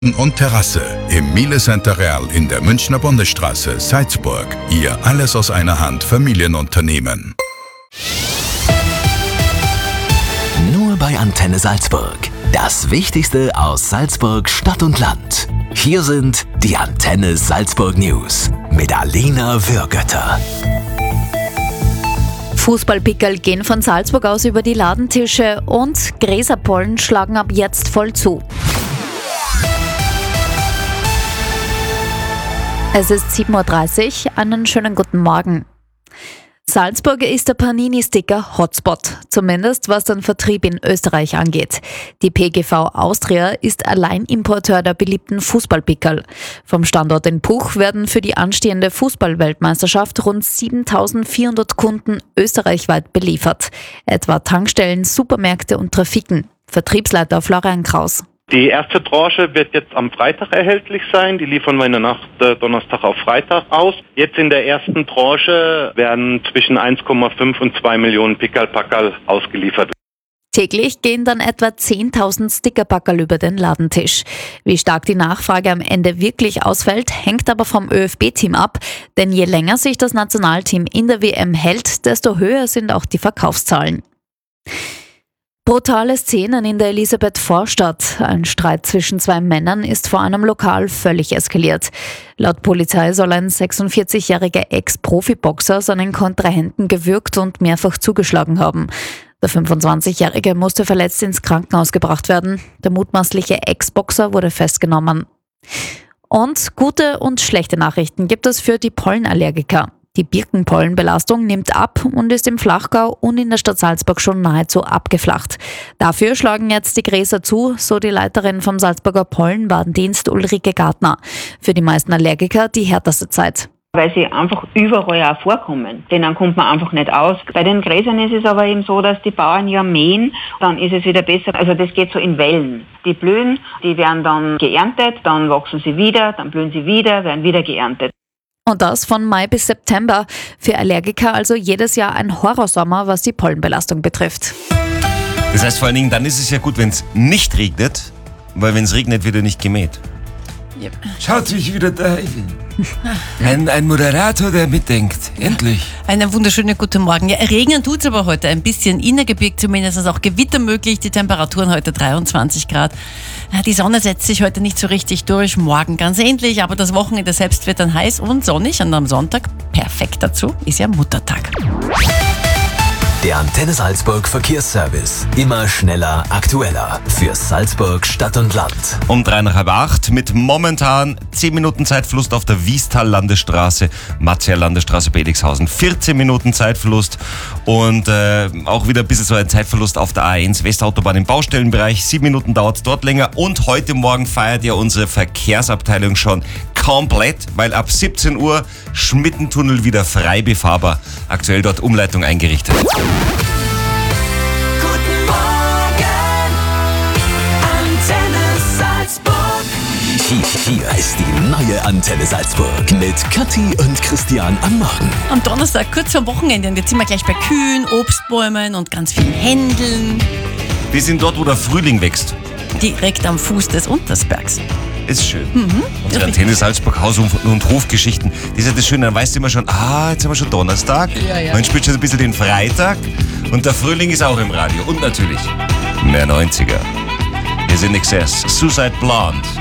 und Terrasse im Miele Center Real in der Münchner Bundesstraße, Salzburg. Ihr alles aus einer Hand Familienunternehmen. Nur bei Antenne Salzburg. Das Wichtigste aus Salzburg, Stadt und Land. Hier sind die Antenne Salzburg News mit Alina Würgötter. Fußballpickel gehen von Salzburg aus über die Ladentische und Gräserpollen schlagen ab jetzt voll zu. Es ist 7.30 Uhr, einen schönen guten Morgen. Salzburg ist der Panini-Sticker-Hotspot, zumindest was den Vertrieb in Österreich angeht. Die PGV Austria ist Alleinimporteur der beliebten Fußballpickel. Vom Standort in Puch werden für die anstehende Fußballweltmeisterschaft rund 7.400 Kunden österreichweit beliefert. Etwa Tankstellen, Supermärkte und Trafiken. Vertriebsleiter Florian Kraus. Die erste Tranche wird jetzt am Freitag erhältlich sein. Die liefern wir in der Nacht Donnerstag auf Freitag aus. Jetzt in der ersten Tranche werden zwischen 1,5 und 2 Millionen Pickerl-Packerl ausgeliefert. Täglich gehen dann etwa 10.000 Stickerpackerl über den Ladentisch. Wie stark die Nachfrage am Ende wirklich ausfällt, hängt aber vom ÖFB-Team ab. Denn je länger sich das Nationalteam in der WM hält, desto höher sind auch die Verkaufszahlen. Brutale Szenen in der Elisabeth-Vorstadt. Ein Streit zwischen zwei Männern ist vor einem Lokal völlig eskaliert. Laut Polizei soll ein 46-jähriger Ex-Profiboxer seinen Kontrahenten gewürgt und mehrfach zugeschlagen haben. Der 25-Jährige musste verletzt ins Krankenhaus gebracht werden. Der mutmaßliche Ex-Boxer wurde festgenommen. Und gute und schlechte Nachrichten gibt es für die Pollenallergiker. Die Birkenpollenbelastung nimmt ab und ist im Flachgau und in der Stadt Salzburg schon nahezu abgeflacht. Dafür schlagen jetzt die Gräser zu, so die Leiterin vom Salzburger Pollenwarndienst Ulrike Gartner. Für die meisten Allergiker die härteste Zeit. Weil sie einfach überall auch vorkommen. Denen kommt man einfach nicht aus. Bei den Gräsern ist es aber eben so, dass die Bauern ja mähen, dann ist es wieder besser. Also das geht so in Wellen. Die blühen, die werden dann geerntet, dann wachsen sie wieder, dann blühen sie wieder, werden wieder geerntet. Und das von Mai bis September. Für Allergiker also jedes Jahr ein Horrorsommer, was die Pollenbelastung betrifft. Das heißt vor allen Dingen, dann ist es ja gut, wenn es nicht regnet, weil wenn es regnet, wird er nicht gemäht. Yep. Schaut mich wieder da. Ein Moderator, der mitdenkt. Endlich. Einen wunderschönen guten Morgen. Ja, regnen tut's aber heute ein bisschen. Innergebirg zumindest auch Gewitter möglich. Die Temperaturen heute 23 Grad. Die Sonne setzt sich heute nicht so richtig durch. Morgen ganz ähnlich, aber das Wochenende selbst wird dann heiß und sonnig. Und am Sonntag, perfekt dazu, ist ja Muttertag. Der Antenne Salzburg Verkehrsservice. Immer schneller, aktueller. Für Salzburg, Stadt und Land. Um 7:45 mit momentan 10 Minuten Zeitverlust auf der Wiestal-Landesstraße, Matzier-Landesstraße, Bedixhausen. 14 Minuten Zeitverlust und auch wieder ein bisschen so ein Zeitverlust auf der A1 Westautobahn im Baustellenbereich. 7 Minuten dauert es dort länger und heute Morgen feiert ja unsere Verkehrsabteilung schon komplett, weil ab 17 Uhr Schmittentunnel wieder frei befahrbar. Aktuell dort Umleitung eingerichtet. Guten Morgen, Antenne Salzburg. Hier ist die neue Antenne Salzburg mit Kathi und Christian am Morgen. Am Donnerstag, kurz vor Wochenende, und jetzt sind wir gleich bei Kühen, Obstbäumen und ganz vielen Händeln. Wir sind dort, wo der Frühling wächst. Direkt am Fuß des Untersbergs. Ist schön. Unsere Antenne Salzburg Haus- und Hofgeschichten. Das ist ja das Schöne, dann weißt du immer schon, jetzt haben wir schon Donnerstag. Ja. Man spielt schon ein bisschen den Freitag. Und der Frühling ist auch im Radio. Und natürlich mehr 90er. Wir sind Excess. Suicide Blonde.